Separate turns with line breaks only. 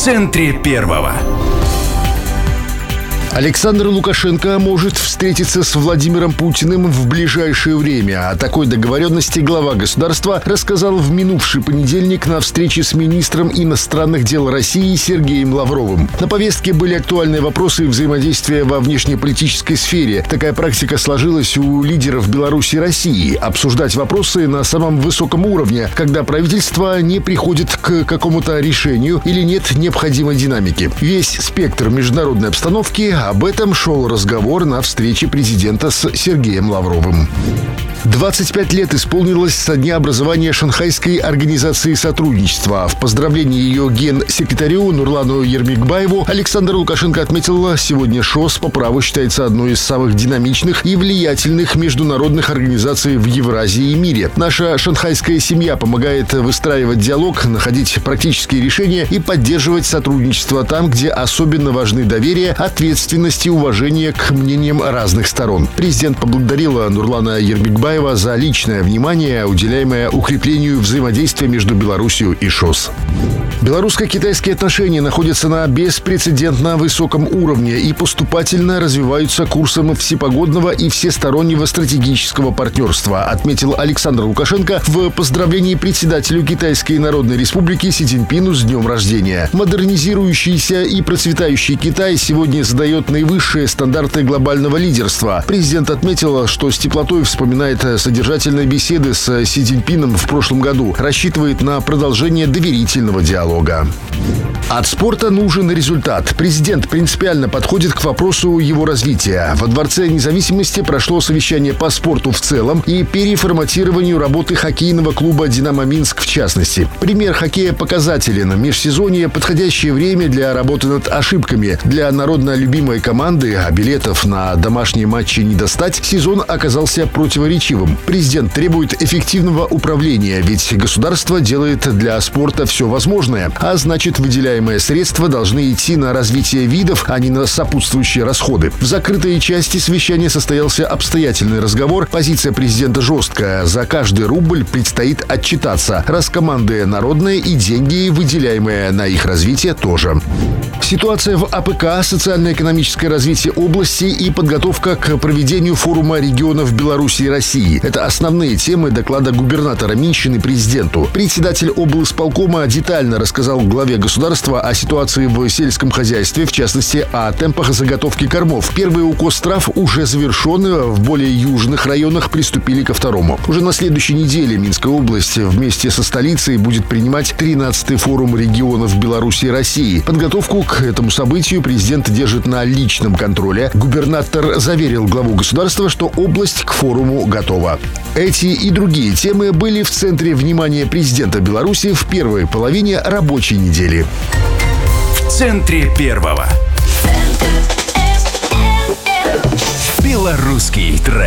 центре первого.
Александр Лукашенко может встретиться с Владимиром Путиным в ближайшее время. О такой договоренности глава государства рассказал в минувший понедельник на встрече с министром иностранных дел России Сергеем Лавровым. На повестке были актуальные вопросы взаимодействия во внешнеполитической сфере. Такая практика сложилась у лидеров Беларуси и России. Обсуждать вопросы на самом высоком уровне, когда правительство не приходит к какому-то решению или нет необходимой динамики. Весь спектр международной обстановки. Об этом шел разговор на встрече президента с Сергеем Лавровым. 25 лет исполнилось со дня образования Шанхайской организации сотрудничества. В поздравлении ее генсекретарю Нурлану Ермекбаеву Александр Лукашенко отметил, сегодня ШОС по праву считается одной из самых динамичных и влиятельных международных организаций в Евразии и мире. Наша шанхайская семья помогает выстраивать диалог, находить практические решения и поддерживать сотрудничество там, где особенно важны доверие, ответственность и уважение к мнениям разных сторон. Президент поблагодарил Нурлана Ермекбаева за личное внимание, уделяемое укреплению взаимодействия между Беларусью и ШОС. Белорусско-китайские отношения находятся на беспрецедентно высоком уровне и поступательно развиваются курсом всепогодного и всестороннего стратегического партнерства, отметил Александр Лукашенко в поздравлении председателю Китайской Народной Республики Си Цзиньпину с днем рождения. Модернизирующийся и процветающий Китай сегодня задает наивысшие стандарты глобального лидерства. Президент отметил, что с теплотой вспоминает содержательные беседы с Си Цзиньпином в прошлом году, рассчитывает на продолжение доверительного диалога. От спорта нужен результат. Президент принципиально подходит к вопросу его развития. Во Дворце независимости прошло совещание по спорту в целом и переформатированию работы хоккейного клуба «Динамо Минск» в частности. Пример хоккея показателен. Межсезонье – подходящее время для работы над ошибками. Для народно любимой команды, а билетов на домашние матчи не достать, сезон оказался противоречивым. Президент требует эффективного управления, ведь государство делает для спорта все возможное. А значит, выделяемые средства должны идти на развитие видов, а не на сопутствующие расходы. В закрытой части совещания состоялся обстоятельный разговор. Позиция президента жесткая. За каждый рубль предстоит отчитаться. Раз команды народные и деньги, выделяемые на их развитие, тоже. Ситуация в АПК, социально-экономическое развитие области и подготовка к проведению форума регионов Беларуси и России. Это основные темы доклада губернатора Минщины президенту. Председатель облисполкома детально рассказал главе государства о ситуации в сельском хозяйстве, в частности, о темпах заготовки кормов. Первый укос трав уже завершен, в более южных районах приступили ко второму. Уже на следующей неделе Минская область вместе со столицей будет принимать 13-й форум регионов Беларуси и России. Подготовку к этому событию президент держит на личном контроле. Губернатор заверил главу государства, что область к форуму готова. Эти и другие темы были в центре внимания президента Беларуси в первой половине рабочей недели.
В центре первого. Белорусский трек.